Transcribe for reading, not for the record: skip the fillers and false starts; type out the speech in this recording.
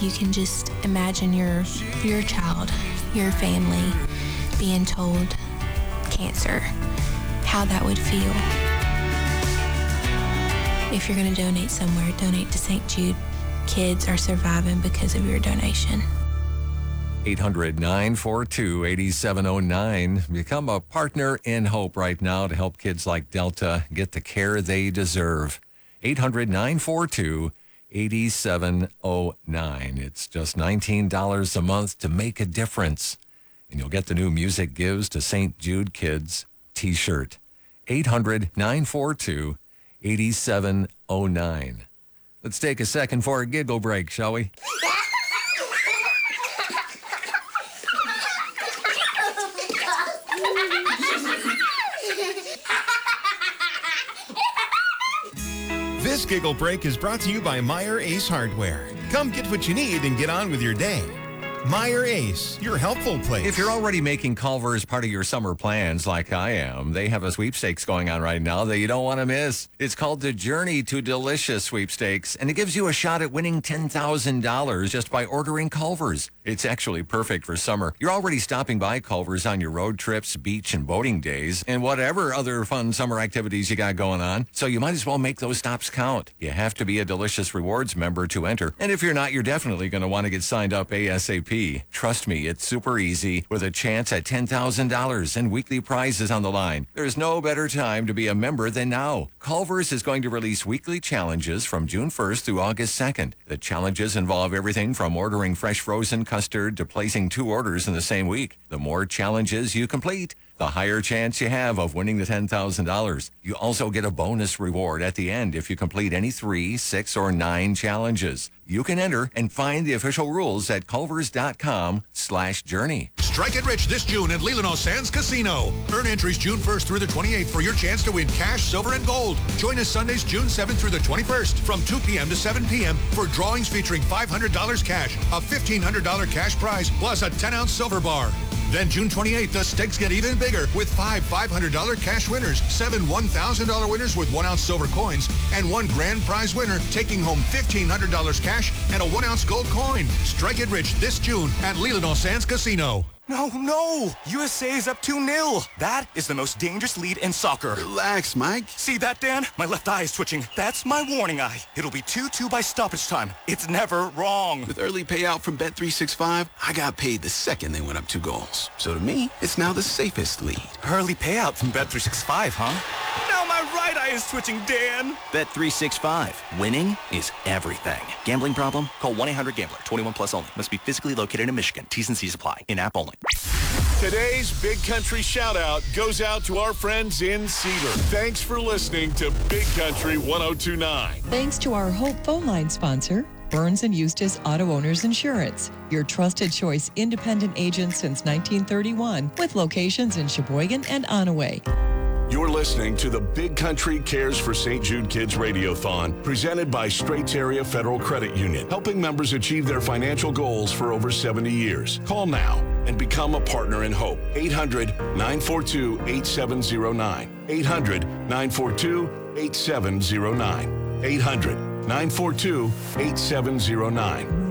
if you can just imagine your child, your family being told cancer, how that would feel. If you're going to donate somewhere, donate to St. Jude. Kids are surviving because of your donation. 800-942-8709. Become a partner in hope right now to help kids like Delta get the care they deserve. 800-942-8709. It's just $19 a month to make a difference. And you'll get the new Music Gives to St. Jude Kids t-shirt. 800-942-8709. Let's take a second for a giggle break, shall we? This giggle break is brought to you by Meyer Ace Hardware. Come get what you need and get on with your day. Meyer Ace, your helpful place. If you're already making Culver's part of your summer plans like I am, they have a sweepstakes going on right now that you don't want to miss. It's called the Journey to Delicious Sweepstakes, and it gives you a shot at winning $10,000 just by ordering Culver's. It's actually perfect for summer. You're already stopping by Culver's on your road trips, beach and boating days, and whatever other fun summer activities you got going on. So you might as well make those stops count. You have to be a Delicious Rewards member to enter. And if you're not, you're definitely going to want to get signed up ASAP. Trust me, it's super easy with a chance at $10,000 and weekly prizes on the line. There's no better time to be a member than now. Culver's is going to release weekly challenges from June 1st through August 2nd. The challenges involve everything from ordering fresh frozen custard to placing 2 orders in the same week. The more challenges you complete, the higher chance you have of winning the $10,000. You also get a bonus reward at the end if you complete any 3, 6, or 9 challenges. You can enter and find the official rules at culvers.com/journey. Strike it rich this June at Leelanau Sands Casino. Earn entries June 1st through the 28th for your chance to win cash, silver, and gold. Join us Sundays, June 7th through the 21st from 2 p.m. to 7 p.m. for drawings featuring $500 cash, a $1,500 cash prize, plus a 10-ounce silver bar. Then June 28th, the stakes get even bigger with 5 $500 cash winners, 7 $1,000 winners with 1-ounce silver coins, and 1 grand prize winner taking home $1,500 cash and a 1-ounce gold coin. Strike it rich this June at Leelanau Sands Casino. No! USA is up 2-0. That is the most dangerous lead in soccer. Relax, Mike. See that, Dan? My left eye is twitching. That's my warning eye. It'll be 2-2 by stoppage time. It's never wrong. With early payout from Bet365, I got paid the second they went up 2 goals. So to me, it's now the safest lead. Early payout from Bet365, huh? Now my right eye is twitching, Dan. Bet365. Winning is everything. Gambling problem? Call 1-800-GAMBLER. 21 plus only. Must be physically located in Michigan. T's and C's apply. In-app only. Today's Big Country shout-out goes out to our friends in Cedar. Thanks for listening to Big Country 102.9. Thanks to our Hope phone line sponsor, Burns & Eustace Auto Owners Insurance, your trusted choice independent agent since 1931 with locations in Sheboygan and Onaway. You're listening to the Big Country Cares for St. Jude Kids Radiothon, presented by Straits Area Federal Credit Union, helping members achieve their financial goals for over 70 years. Call now and become a partner in hope. 800-942-8709. 800-942-8709. 800-942-8709.